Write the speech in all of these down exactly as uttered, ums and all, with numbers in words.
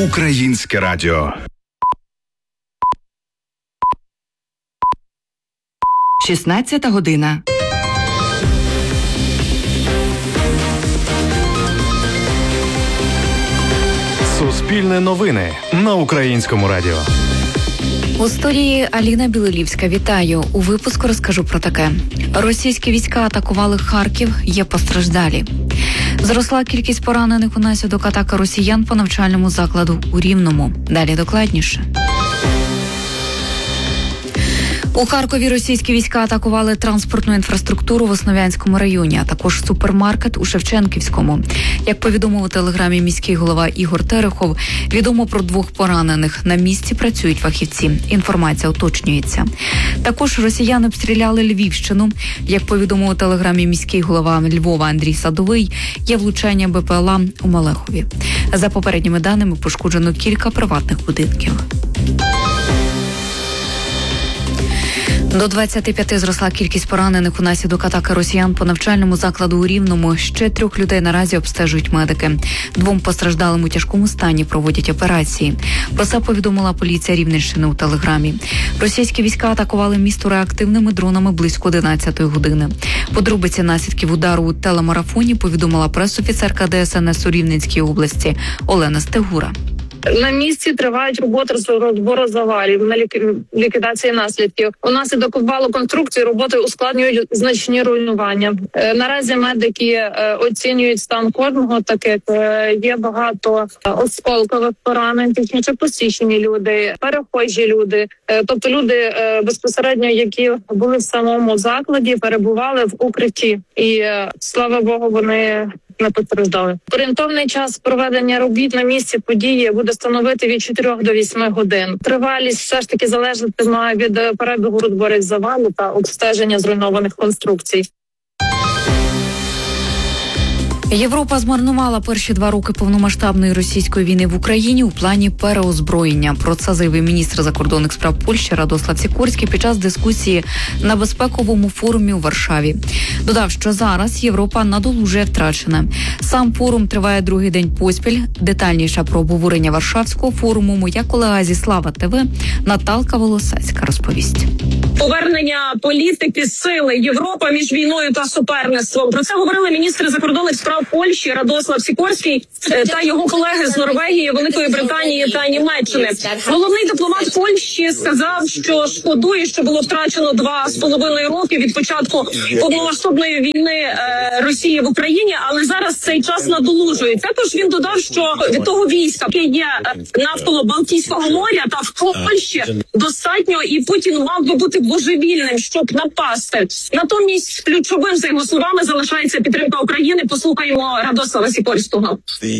Українське радіо. шістнадцята година. Суспільне новини на Українському радіо. У студії Аліна Білолівська. Вітаю. У випуску розкажу про таке. Російські війська атакували Харків, є постраждалі. Зросла кількість поранених унаслідок атаки росіян по навчальному закладу у Рівному. Далі докладніше. У Харкові російські війська атакували транспортну інфраструктуру в Основ'янському районі, а також супермаркет у Шевченківському. Як повідомив у телеграмі міський голова Ігор Терехов, відомо про двох поранених. На місці працюють фахівці. Інформація уточнюється. Також росіяни обстріляли Львівщину. Як повідомив у телеграмі міський голова Львова Андрій Садовий, є влучання БПЛА у Малехові. За попередніми даними, пошкоджено кілька приватних будинків. До двадцяти п'яти зросла кількість поранених унаслідок атаки росіян по навчальному закладу у Рівному. Ще трьох людей наразі обстежують медики. Двом постраждалим у тяжкому стані проводять операції. Про це повідомила поліція Рівненщини у телеграмі. Російські війська атакували місто реактивними дронами близько одинадцятої години. Подробиці наслідків удару у телемарафоні повідомила прес-офіцерка Де Ес Ен Ес у Рівненській області Олена Стегура. На місці тривають роботи з розбору завалів, на ліквідації наслідків. Унаслідок обвалу конструкції роботи ускладнюють значні руйнування. Наразі медики оцінюють стан кожного, так як є багато осколкових поранень, технічно посічені люди, перехожі люди, тобто люди безпосередньо, які були в самому закладі, перебували в укритті. І, слава Богу, вони не постраждали. Орієнтовний час проведення робіт на місці події буде становити від чотирьох до восьми годин. Тривалість все ж таки залежатиме від перебігу розборів завалу та обстеження зруйнованих конструкцій. Європа змарнувала перші два роки повномасштабної російської війни в Україні у плані переозброєння. Про це заявив міністр закордонних справ Польщі Радослав Сікорський під час дискусії на безпековому форумі у Варшаві. Додав, що зараз Європа надолужує втрачене. Сам форум триває другий день поспіль. Детальніше про обговорення Варшавського форуму моя колега зі Слава ТВ Наталка Волосацька розповість. Повернення політики сили Європа між війною та суперництвом. Про це говорили міністри закордонних справ Польщі Радослав Сікорський та його колеги з Норвегії, Великої Британії та Німеччини. Головний дипломат Польщі сказав, що шкодує, що було втрачено два з половиною роки від початку повномасштабної війни Росії в Україні, але зараз цей час надолужує. Також він додав, що від того війська, яке є навколо Балтійського моря та в Польщі, достатньо, і Путін мав би бути божевільним, щоб напасти. Натомість ключовим, за його словами, залишається підтримка України. Послухаємо Радослава Сікорського.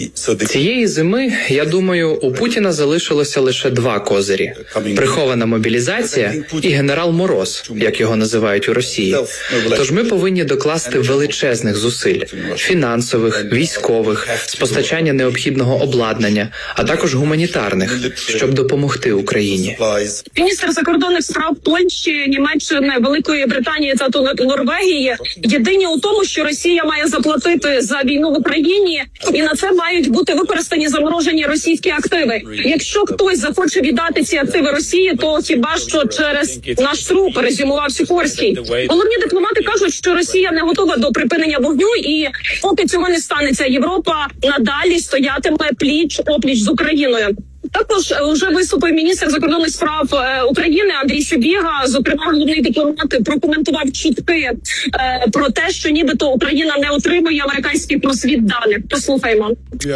Цієї зими, я думаю, у Путіна залишилося лише два козирі. Прихована мобілізація і генерал Мороз, як його називають у Росії. Тож ми повинні докласти величезних зусиль – фінансових, військових, з постачання необхідного обладнання, а також гуманітарних, щоб допомогти Україні. Міністр закордонних справ Польщі, Німеччини, Великої Британії та Норвегії єдині у тому, що Росія має заплатити за війну в Україні, і на це мають бути використані заморожені російські активи. Якщо хтось захоче віддати ці активи Росії, то хіба що через наш труп, резюмував Сікорський. Головні дипломати кажуть, що Росія не готова до припинення вогню, і поки цього не станеться, Європа надалі стоятиме пліч-опліч з Україною. Також вже виступив міністр закордонних справ України Андрій Сибіга. Зокрема, головний дипломат прокоментував чутки е, про те, що нібито Україна не отримує американських розвідданих. Послухаймо.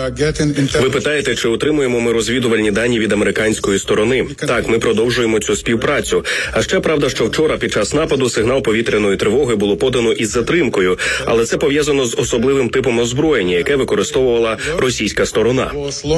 Ви питаєте, чи отримуємо ми розвідувальні дані від американської сторони? Так, ми продовжуємо цю співпрацю. А ще правда, що вчора під час нападу сигнал повітряної тривоги було подано із затримкою, але це пов'язано з особливим типом озброєння, яке використовувала російська сторона.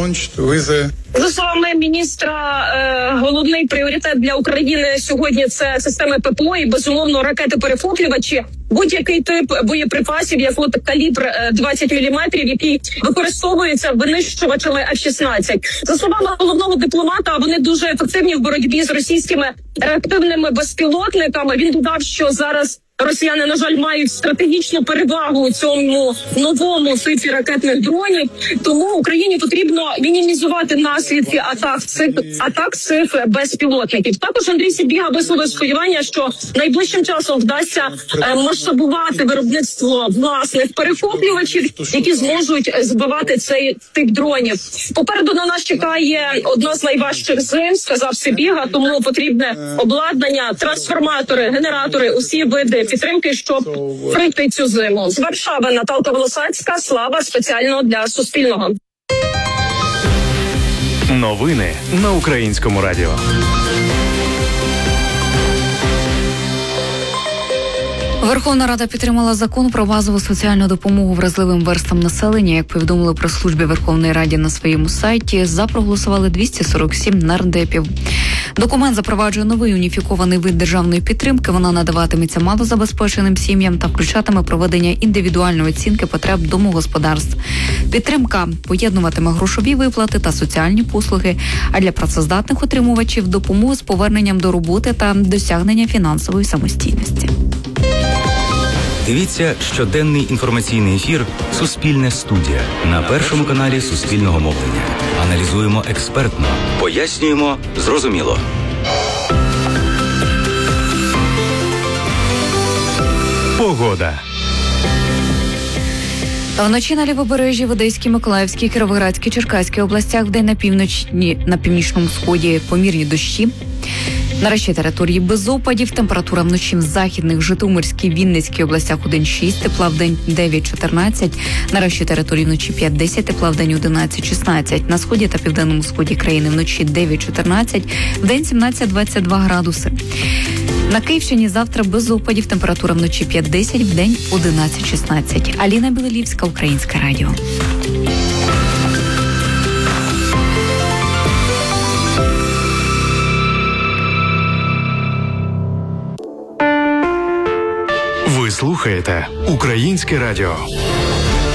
За словами міністра, е, головний пріоритет для України сьогодні – це системи ППО і, безумовно, ракети-перехоплювачі. Будь-який тип боєприпасів, як от калібр двадцять міліметрів, який використовується винищувачами Еф шістнадцять. За словами головного дипломата, вони дуже ефективні в боротьбі з російськими реактивними безпілотниками. Він додав, що зараз росіяни, на жаль, мають стратегічну перевагу у цьому новому типі ракетних дронів. Тому Україні потрібно мінімізувати наслідки атак цих атак цих безпілотників. Також Андрій Сибіга висловив сподівання, що найближчим часом вдасться е, масштабувати виробництво власних перехоплювачів, які зможуть збивати цей тип дронів. Попереду на нас чекає одна з найважчих зим, сказав Сибіга, тому потрібне обладнання, трансформатори, генератори, усі види підтримки, щоб пройти цю зиму. З Варшави Наталка Волосацька, Слава, спеціально для Суспільного. Новини на Українському радіо. Верховна Рада підтримала закон про базову соціальну допомогу вразливим верстам населення. Як повідомили про службі Верховної Ради на своєму сайті, за проголосували двісті сорок сім нардепів. Документ запроваджує новий уніфікований вид державної підтримки. Вона надаватиметься малозабезпеченим сім'ям та включатиме проведення індивідуальної оцінки потреб домогосподарств. Підтримка поєднуватиме грошові виплати та соціальні послуги, а для працездатних отримувачів – допомогу з поверненням до роботи та досягнення фінансової самостійності. Дивіться щоденний інформаційний ефір «Суспільне студія» на першому каналі Суспільного мовлення. Аналізуємо експертно, пояснюємо зрозуміло. Погода. Вночі на Лівобережжі, в Одеській, Миколаївській, Кіровоградській, Черкаській областях, вдень на півночі, на північному сході помірні дощі. На решті території без опадів. Температура вночі в західних, Житомирській, Вінницькій областях один шість, тепла в день дев'ять чотирнадцять. На решті території вночі п'ять десять, тепла в день одинадцять шістнадцять. На сході та південному сході країни вночі дев'ять чотирнадцять, в день сімнадцять двадцять два градуси. На Київщині завтра без опадів. Температура вночі п'ять десять, в день одинадцять шістнадцять. Аліна Білелівська, Українське радіо. Ви слухаєте Українське радіо.